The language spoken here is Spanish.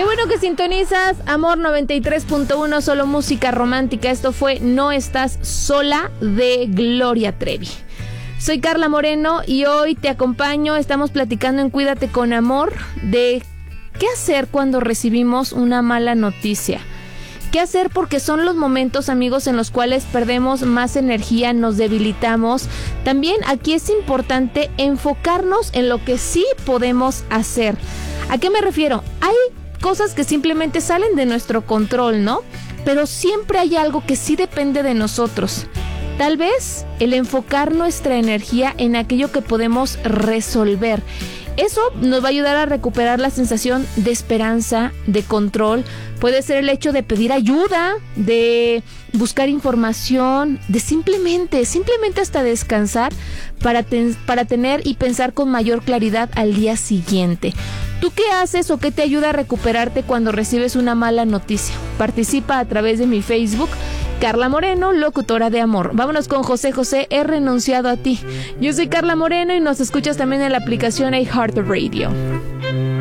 Qué bueno que sintonizas Amor 93.1, solo música romántica. Esto fue No Estás Sola de Gloria Trevi. Soy Carla Moreno y hoy te acompaño. Estamos platicando en Cuídate con Amor de qué hacer cuando recibimos una mala noticia. ¿Qué hacer? Porque son los momentos, amigos, en los cuales perdemos más energía, nos debilitamos. También aquí es importante enfocarnos en lo que sí podemos hacer. ¿A qué me refiero? Hay cosas que simplemente salen de nuestro control, ¿no? Pero siempre hay algo que sí depende de nosotros. Tal vez el enfocar nuestra energía en aquello que podemos resolver. Eso nos va a ayudar a recuperar la sensación de esperanza, de control. Puede ser el hecho de pedir ayuda, de buscar información, de simplemente hasta descansar para tener y pensar con mayor claridad al día siguiente. ¿Tú qué haces o qué te ayuda a recuperarte cuando recibes una mala noticia? Participa a través de mi Facebook, Carla Moreno, locutora de amor. Vámonos con José José, he renunciado a ti. Yo soy Carla Moreno y nos escuchas también en la aplicación iHeartRadio.